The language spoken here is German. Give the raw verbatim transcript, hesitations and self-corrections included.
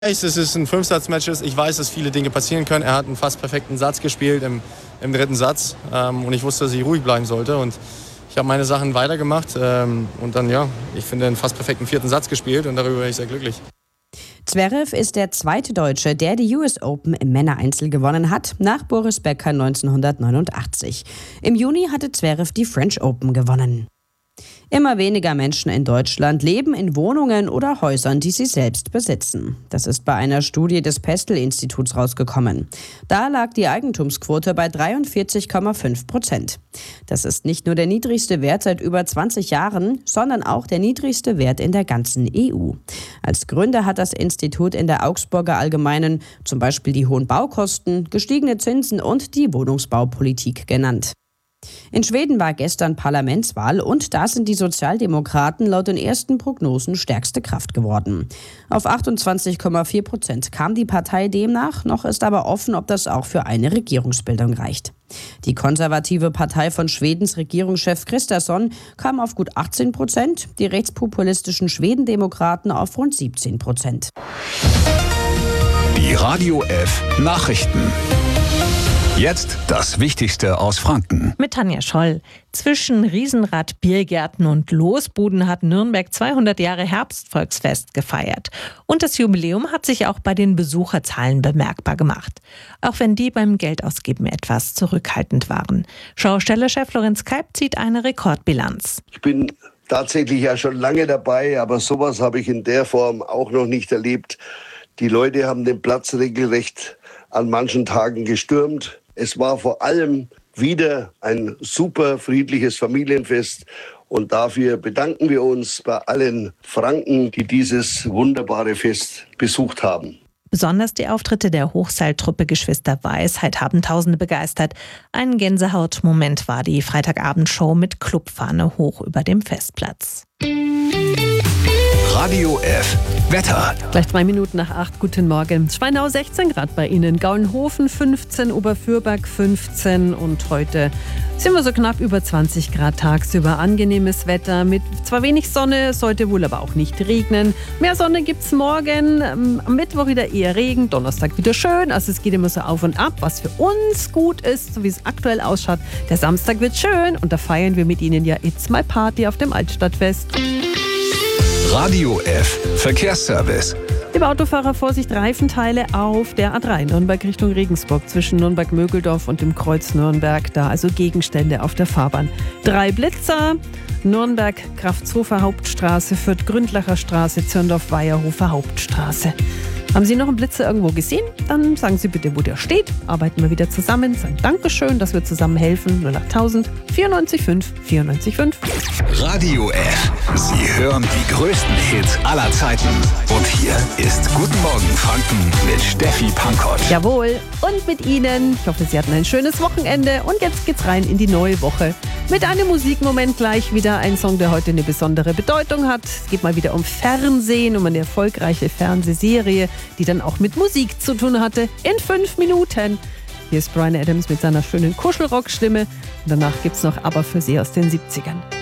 Es ist ein Fünfsatz-Match. Ich weiß, dass viele Dinge passieren können. Er hat einen fast perfekten Satz gespielt im, im dritten Satz. Ähm, und ich wusste, dass ich ruhig bleiben sollte. Und ich habe meine Sachen weitergemacht. Ähm, und dann, ja, ich finde, einen fast perfekten vierten Satz gespielt. Und darüber bin ich sehr glücklich. Zverev ist der zweite Deutsche, der die U S Open im Männereinzel gewonnen hat, nach Boris Becker neunzehnhundertneunundachtzig. Im Juni hatte Zverev die French Open gewonnen. Immer weniger Menschen in Deutschland leben in Wohnungen oder Häusern, die sie selbst besitzen. Das ist bei einer Studie des Pestel-Instituts rausgekommen. Da lag die Eigentumsquote bei dreiundvierzig Komma fünf Prozent. Das ist nicht nur der niedrigste Wert seit über zwanzig Jahren, sondern auch der niedrigste Wert in der ganzen E U. Als Gründe hat das Institut in der Augsburger Allgemeinen zum Beispiel die hohen Baukosten, gestiegene Zinsen und die Wohnungsbaupolitik genannt. In Schweden war gestern Parlamentswahl und da sind die Sozialdemokraten laut den ersten Prognosen stärkste Kraft geworden. Auf achtundzwanzig Komma vier Prozent kam die Partei demnach, noch ist aber offen, ob das auch für eine Regierungsbildung reicht. Die konservative Partei von Schwedens Regierungschef Kristersson kam auf gut achtzehn Prozent, die rechtspopulistischen Schwedendemokraten auf rund siebzehn Prozent. Die Radio F Nachrichten. Jetzt das Wichtigste aus Franken. Mit Tanja Scholl. Zwischen Riesenrad, Biergärten und Losbuden hat Nürnberg zweihundert Jahre Herbstvolksfest gefeiert. Und das Jubiläum hat sich auch bei den Besucherzahlen bemerkbar gemacht. Auch wenn die beim Geldausgeben etwas zurückhaltend waren. Schaustellerchef Lorenz Keib zieht eine Rekordbilanz. Ich bin tatsächlich ja schon lange dabei, aber sowas habe ich in der Form auch noch nicht erlebt. Die Leute haben den Platz regelrecht an manchen Tagen gestürmt. Es war vor allem wieder ein super friedliches Familienfest und dafür bedanken wir uns bei allen Franken, die dieses wunderbare Fest besucht haben. Besonders die Auftritte der Hochseiltruppe Geschwister Weisheit haben Tausende begeistert. Ein Gänsehautmoment war die Freitagabendshow mit Clubfahne hoch über dem Festplatz. Radio F Wetter. Gleich drei Minuten nach acht. Guten Morgen. Schweinau sechzehn Grad bei Ihnen, Gauenhofen fünfzehn, Oberfürberg fünfzehn und heute sind wir so knapp über zwanzig Grad tagsüber. Angenehmes Wetter mit zwar wenig Sonne, sollte wohl aber auch nicht regnen. Mehr Sonne gibt's morgen, am Mittwoch wieder eher Regen, Donnerstag wieder schön. Also es geht immer so auf und ab, was für uns gut ist, so wie es aktuell ausschaut. Der Samstag wird schön und da feiern wir mit Ihnen ja It's My Party auf dem Altstadtfest. Radio F Verkehrsservice. Liebe Autofahrer, Vorsicht, Reifenteile auf der A drei Nürnberg Richtung Regensburg zwischen Nürnberg-Mögeldorf und dem Kreuz Nürnberg. Da also Gegenstände auf der Fahrbahn. Drei Blitzer, Nürnberg, Kraftshofer Hauptstraße, Fürth-Gründlacher Straße, Zirndorf-Weierhofer Hauptstraße. Haben Sie noch einen Blitzer irgendwo gesehen? Dann sagen Sie bitte, wo der steht. Arbeiten wir wieder zusammen. Sagen Dankeschön, dass wir zusammen helfen. null acht tausend vierundneunzig fünf vierundneunzig fünf. Radio F. Sie hören die größten Hits aller Zeiten. Und hier ist Guten Morgen Franken mit Steffi Pankott. Jawohl. Und mit Ihnen. Ich hoffe, Sie hatten ein schönes Wochenende. Und jetzt geht's rein in die neue Woche. Mit einem Musikmoment gleich wieder ein Song, der heute eine besondere Bedeutung hat. Es geht mal wieder um Fernsehen, um eine erfolgreiche Fernsehserie, die dann auch mit Musik zu tun hatte. In fünf Minuten. Hier ist Bryan Adams mit seiner schönen Kuschelrock-Stimme. Und danach gibt's noch Aber für Sie aus den siebzigern.